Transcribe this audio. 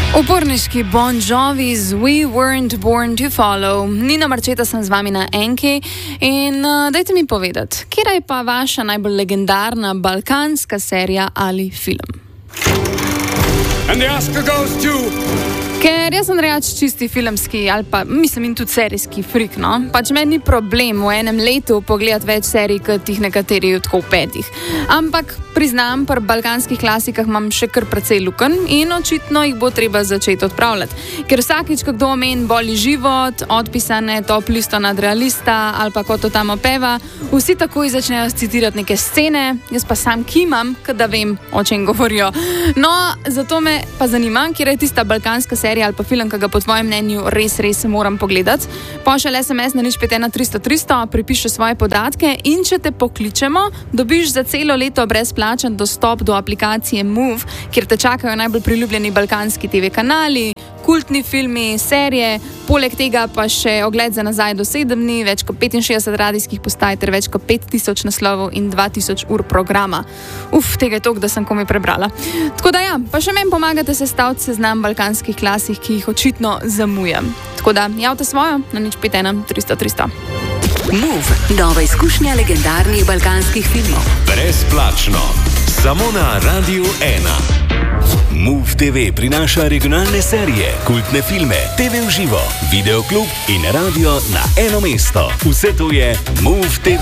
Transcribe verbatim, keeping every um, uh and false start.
Uporniški Bon Jovi z We Weren't Born to Follow. Nina Marčeta sem z vami na Enki in uh, dajte mi povedati, kera je pa vaša najbolj legendarna balkanska serija ali film? And the Oscar goes to... Ker jaz sem reč čisti filmski ali pa mislim in tudi serijski frik, no. Pač meni ni problem v enem letu pogledati več serij, kot jih nekateri tako v petih. Ampak priznam, pri balkanskih klasikah imam še kar precej lukenj in očitno jih bo treba začeti odpravljati. Ker vsakič, ko kdo omeni Boli život, Odpisane, Top listo nadrealista ali pa Ko to tam opeva, vsi takoj začnejo citirati neke scene, jaz pa sam kimam, da vem, o čem govorijo. No, zato me pa zanima, kjer je tista balkanska serija ali pa film, ki ga po tvojem mnenju res, res moram pogledati. Pošelj es em es na nič pet ena tristo tristo, pripiši svoje podatke in če te pokličemo, dobiš za celo leto brezplačen dostop do aplikacije Move, kjer te čakajo najbolj priljubljeni balkanski te ve kanali, kultni filmi, serije, poleg tega pa še ogled za nazaj do sedem dni, več kot petinšestdeset radijskih postaj ter več kot pet tisoč naslovov in dva tisoč ur programa. Uf, tega je toliko, da sem komaj prebrala. Tako da ja, pa še meni pomagate sestaviti seznam balkanskih klasik, ki jih očitno zamujam. Tako da javite svojo na nič pet ena tristo tristo. Move, nova izkušnja legendarnih balkanskih filmov. Brezplačno, samo na Radiu ena. Move te ve prinaša regionalne serije, kultne filme, te ve v živo, videoklub in radio na eno mesto. Vse to je Move te ve.